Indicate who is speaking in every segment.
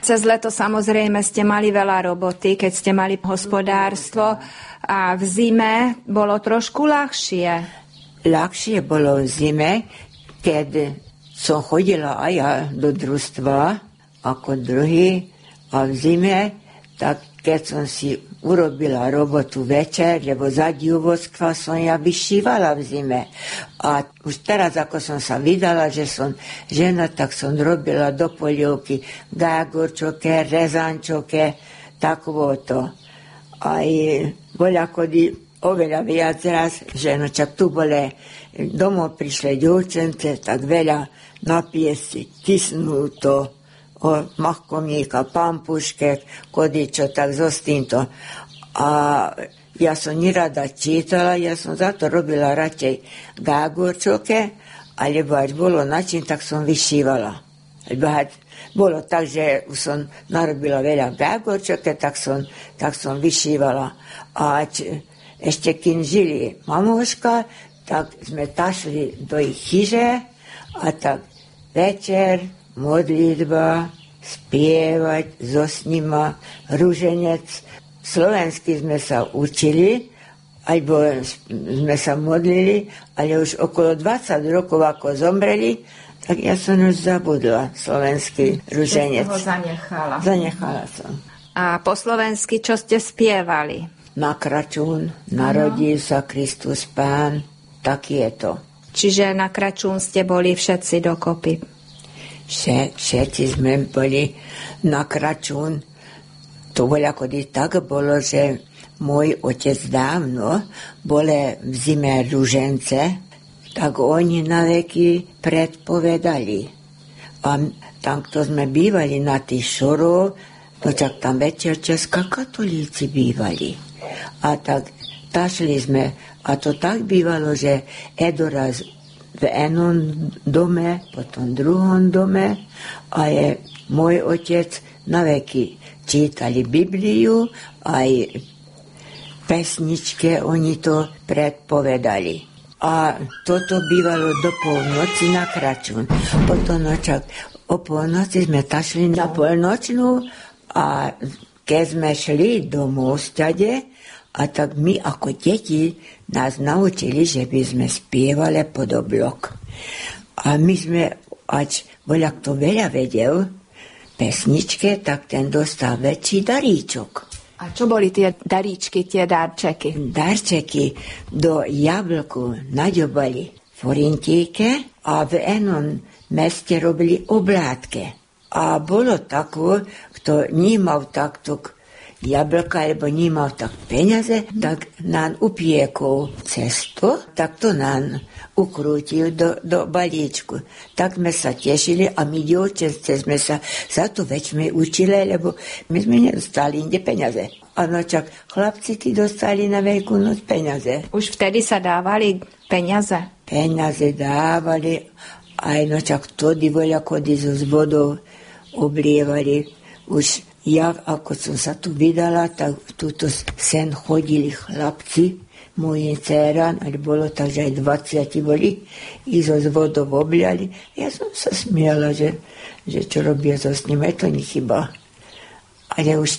Speaker 1: Cez leto samozrejme ste mali veľa roboty, keď ste mali hospodárstvo a v zime bolo trošku ľahšie.
Speaker 2: Ľahšie bolo v zime, keď som chodila aj ja do družstva ako druhý a v zime, tak keď som si urobila robotu večer, lebo za dievoctva som ja vyšívala v zime. A už teraz, ako som sa vydala, že som žena, tak som robila do polievky gágorčoke, rezančoke, takovoto. Aj voľakody oveľa viac raz, že no čak tu boli, domov prišli dievčence, tak veľa napiesci, tisnúto, o mahkomníka, pampuške, kodičo, tak zostínto. A ja som nerada čítala, ja som za to robila radšej gágorčoke, alebo až bolo način, tak som vyšívala. Bolo tak, že som narobila veľa gágorčoke, tak som vyšívala. A ešte kým žili mamuška, tak sme tašli do ich chyže a tak večer, modlitba, spievať so snima, ruženec. Slovensky sme sa učili, alebo sme sa modlili, ale už okolo 20 rokov, ako zomreli, tak ja som už zabudla slovenský ruženec.
Speaker 1: Čo ste ho zanechala?
Speaker 2: Zanechala som.
Speaker 1: A po slovensky čo ste spievali?
Speaker 2: Na kračún, narodil sa Kristus Pán, tak je to.
Speaker 1: Čiže na kračún ste boli všetci dokopy?
Speaker 2: Všetci sme boli na kračún. To bolo ako tak bolo, že môj otec dávno boli v zime ružence, tak oni na veky predpovedali. A tam, kto sme bývali na tých šorov, no čak tam večer česká katolíci bývali. A tak tašli sme. A to tak bývalo, že edoraz v jednom dome, potom v druhom dome a je môj otec na veky čítali Bibliu, aj pesničke oni to predpovedali. A toto bývalo do polnoci na kračún. Potom o polnoci sme tašli na polnočnú a keď sme šli do Mostade, a tak my ako deti nás naučili, že by sme spievali pod oblok. A my sme, ať voľak to veľa vedel, pesničke, tak ten dostal väčší daríčok.
Speaker 1: A čo boli tie daríčky, tie darčeky?
Speaker 2: Darčeky do jablku naďobali forintíke a v jednom meste robili oblátke. A bolo tako, kto nemal takto jablka, alebo nemal tak peniaze, tak nám upiekol cesto, tak to nám ukrútil do balíčku. Tak sme sa tešili a my dievčence sme sa za to väčšmi učili, lebo my sme nedostali inde peniaze. A no čak chlapci tí dostali na Veľkú noc peniaze.
Speaker 1: Už vtedy sa dávali peniaze?
Speaker 2: Peniaze dávali, aj no čak vtedy voľakody so s vodou oblievali. Už ja, ako som sa tu vydala, tak tuto sen chodili chlapci, moji dcera, ale bolo tak, že aj 20 boli, i so s vodou obliali. Ja som sa smiala, že čo robia so s ním, to nechyba. Ale už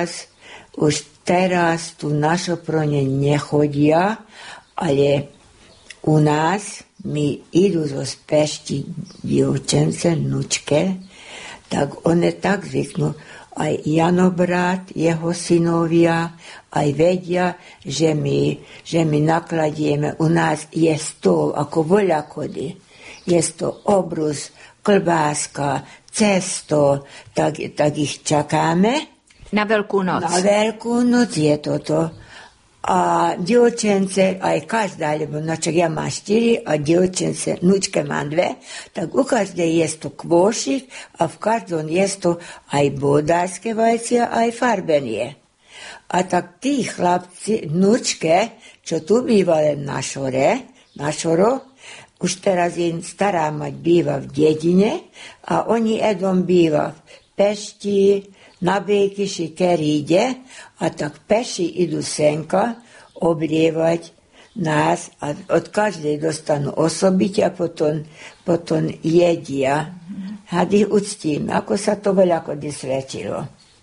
Speaker 2: teraz tu našo pro ne nechodia, ale u nás mi idú zo Pešti dievčence, nučke, tak one tak zvyknú, aj Jano brat, jeho synovia, aj vedia, že my nakladieme. U nás je stôl, ako voľakody. Je to obrus, klbáska, cesto, tak ich čakáme.
Speaker 1: Na Veľkú noc.
Speaker 2: Na Veľkú noc je toto. A dievčence, aj každá, lebo načak ja mám 4 a dievčence, nučke mám 2, tak u každej je to kvôšik a v každom je to aj bodárske vajcia, aj farbenie. A tak tí chlapci, nučke, čo tu bývali na šoro, už teraz im stará mať býva v dedine a oni jedom býva v Pešti, na Bejkyši, kedy ide, a tak peši idú senka oblievať nás a od každej dostanú osobite a potom jedia. had ich uctím, ako sa to veľako svedčilo.